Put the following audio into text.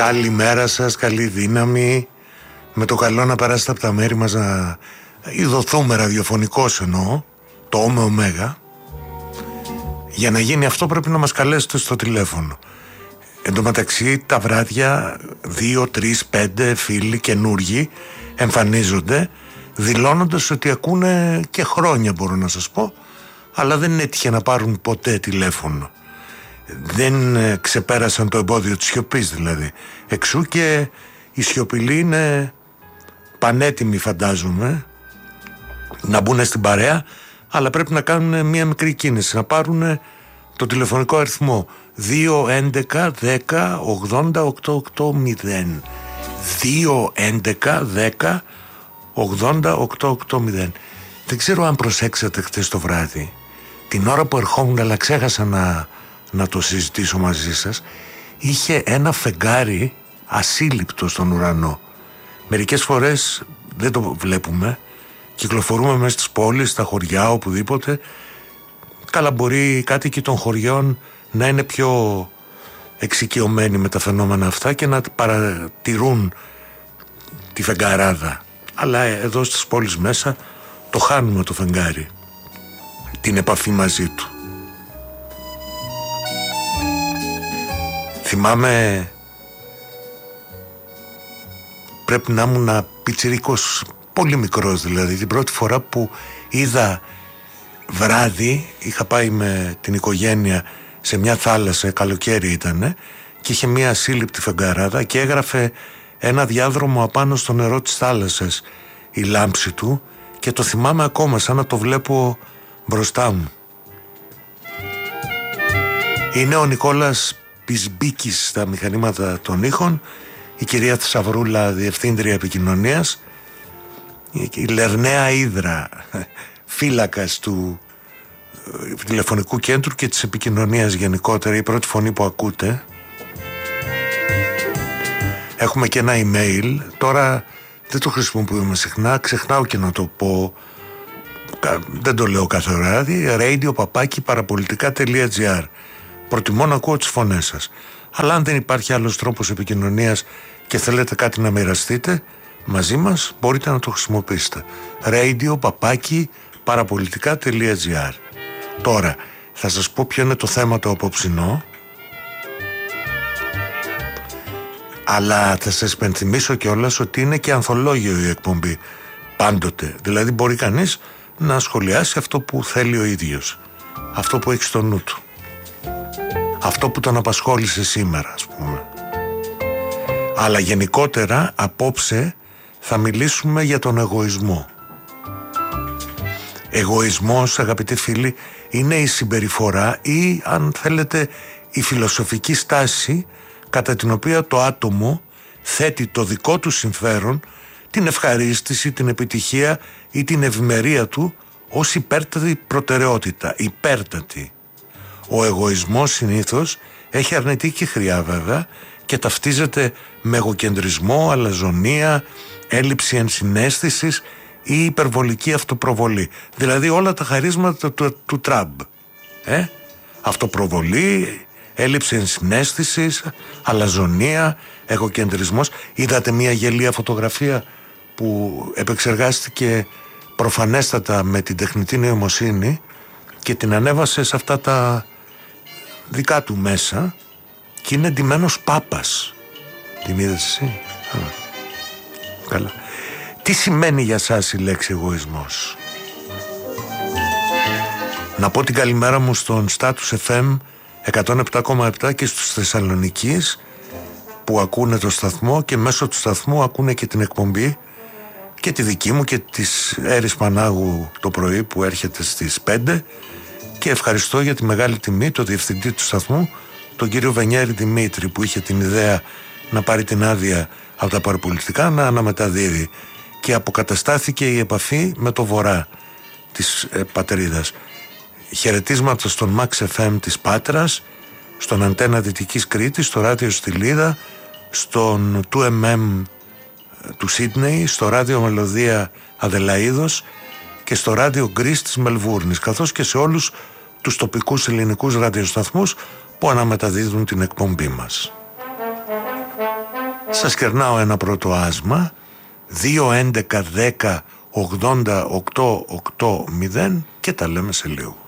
Καλημέρα σας, καλή δύναμη. Με το καλό να περάσετε από τα μέρη μας να ειδωθούμε ραδιοφωνικώς, εννοώ, το ω. Για να γίνει αυτό πρέπει να μας καλέσετε στο τηλέφωνο. Εν τω μεταξύ τα βράδια 2, 3, 5 φίλοι καινούργοι εμφανίζονται δηλώνοντας ότι ακούνε και χρόνια, μπορώ να σας πω, αλλά δεν έτυχε να πάρουν ποτέ τηλέφωνο. Δεν ξεπέρασαν το εμπόδιο της σιωπής δηλαδή. Εξού και οι σιωπηλοί είναι πανέτοιμοι, φαντάζομαι, να μπουν στην παρέα, αλλά πρέπει να κάνουν μια μικρή κίνηση, να πάρουν το τηλεφωνικό αριθμό 211 10 80 880. 211 10 80 880. Δεν ξέρω αν προσέξατε χτες το βράδυ, την ώρα που ερχόμουν, αλλά ξέχασα να το συζητήσω μαζί σας, είχε ένα φεγγάρι ασύλληπτο στον ουρανό. Μερικές φορές δεν το βλέπουμε, κυκλοφορούμε μέσα στις πόλεις, στα χωριά, οπουδήποτε. Καλά, μπορεί οι κάτοικοι των χωριών να είναι πιο εξοικειωμένοι με τα φαινόμενα αυτά και να παρατηρούν τη φεγγαράδα, αλλά εδώ στις πόλεις μέσα το χάνουμε το φεγγάρι, την επαφή μαζί του. Θυμάμαι, πρέπει να ήμουν πιτσιρίκος, πολύ μικρός δηλαδή, την πρώτη φορά που είδα βράδυ, είχα πάει με την οικογένεια σε μια θάλασσα, καλοκαίρι ήτανε, και είχε μια ασύλληπτη φεγγαράδα και έγραφε ένα διάδρομο απάνω στο νερό της θάλασσας η λάμψη του, και το θυμάμαι ακόμα σαν να το βλέπω μπροστά μου. Είναι ο Νικόλας Πισμπίκης στα μηχανήματα των ήχων, η κυρία Θησαυρούλα διευθύντρια επικοινωνίας, η Λερναία Ύδρα φύλακας του τηλεφωνικού κέντρου και της επικοινωνίας γενικότερα, η πρώτη φωνή που ακούτε. Έχουμε και ένα email, τώρα δεν το χρησιμοποιούμε συχνά, ξεχνάω και να το πω, δεν το λέω κάθε βράδυ, radio@parapolitica.gr. Προτιμώ να ακούω τις φωνές σας, αλλά αν δεν υπάρχει άλλος τρόπος επικοινωνίας και θέλετε κάτι να μοιραστείτε μαζί μας, μπορείτε να το χρησιμοποιήσετε. radio@parapolitica.gr. Τώρα θα σας πω ποιο είναι το θέμα το απόψινό, αλλά θα σας υπενθυμίσω κιόλας ότι είναι και ανθολόγιο η εκπομπή πάντοτε. Δηλαδή μπορεί κανείς να σχολιάσει αυτό που θέλει ο ίδιος, αυτό που έχει στο νου του, αυτό που τον απασχόλησε σήμερα, ας πούμε. Αλλά γενικότερα απόψε θα μιλήσουμε για τον εγωισμό. Εγωισμός, αγαπητοί φίλοι, είναι η συμπεριφορά ή, αν θέλετε, η φιλοσοφική στάση κατά την οποία το άτομο θέτει το δικό του συμφέρον, την ευχαρίστηση, την επιτυχία ή την ευημερία του ως υπέρτατη προτεραιότητα, υπέρτατη. Ο εγωισμός συνήθως έχει αρνητική χρειά βέβαια και ταυτίζεται με εγωκεντρισμό, αλαζονία, έλλειψη ενσυναίσθησης ή υπερβολική αυτοπροβολή. Δηλαδή όλα τα χαρίσματα του Τραμπ. Αυτοπροβολή, έλλειψη ενσυναίσθησης, αλαζονία, εγωκεντρισμός. Είδατε μια γελία φωτογραφία που επεξεργάστηκε προφανέστατα με την τεχνητή νοημοσύνη και την ανέβασε σε αυτά τα δικά του μέσα και είναι ντυμένος πάπας. Την είδες εσύ? Καλά. Τι σημαίνει για σας η λέξη εγωισμός? Να πω την καλημέρα μου στον Status FM 107,7 και στους Θεσσαλονικείς που ακούνε το σταθμό και μέσω του σταθμού ακούνε και την εκπομπή, και τη δική μου και της Έρης Πανάγου το πρωί που έρχεται στις 5, και ευχαριστώ για τη μεγάλη τιμή το διευθυντή του σταθμού, τον κύριο Βενιέρη Δημήτρη, που είχε την ιδέα να πάρει την άδεια από τα παραπολιτικά να αναμεταδίδει, και αποκαταστάθηκε η επαφή με το βορρά της πατρίδας. Χαιρετίσματα στον Max FM της Πάτρας, στον Αντένα Δυτικής Κρήτης, στο ράδιο Στυλίδα, στον 2MM του Σίδνεϊ, στο ράδιο Μελωδία Αδελαΐδος και στο ράδιο Γκρίς της Μελβούρνης, καθώς και σε όλους τους τοπικούς ελληνικούς ραδιοσταθμούς που αναμεταδίδουν την εκπομπή μας. Σας κερνάω ένα πρώτο άσμα 2, 11, 10, 80, 8, 8, 0 και τα λέμε σε λίγο.